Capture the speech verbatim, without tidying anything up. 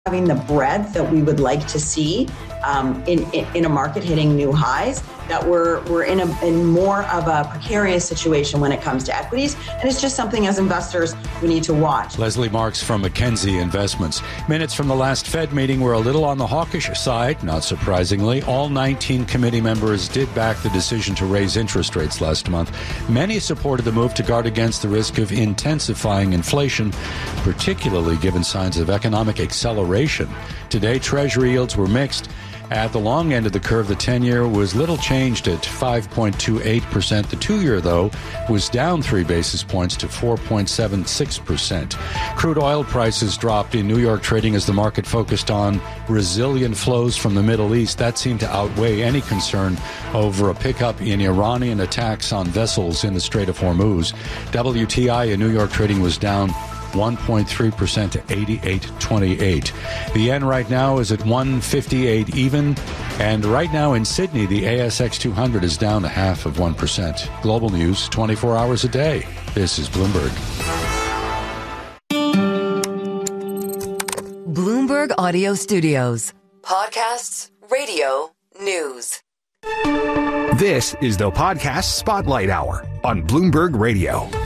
having the breadth that we would like to see um, in, in in a market hitting new highs, that we're we're in a in more of a precarious situation when it comes to equities, and it's just something as investors we need to watch. Leslie Marks from Mackenzie Investments. Minutes from the last Fed meeting were a little on the hawkish side, not surprisingly. All nineteen committee members did back the decision to raise interest rates last month. Many supported the move to guard against the risk of intensifying inflation, particularly given signs of economic acceleration. Today, Treasury yields were mixed. At the long end of the curve, the ten-year was little changed at five point two eight percent. The two-year, though, was down three basis points to four point seven six percent. Crude oil prices dropped in New York trading as the market focused on resilient flows from the Middle East. That seemed to outweigh any concern over a pickup in Iranian attacks on vessels in the Strait of Hormuz. W T I in New York trading was down one point three percent to eighty-eight twenty-eight. The yen right now is at one fifty-eight even, and right now in Sydney, the A S X two hundred is down a half of one percent. Global news twenty-four hours a day. This is Bloomberg. Bloomberg Audio Studios. Podcasts, radio, news. This is the Podcast Spotlight Hour on Bloomberg Radio.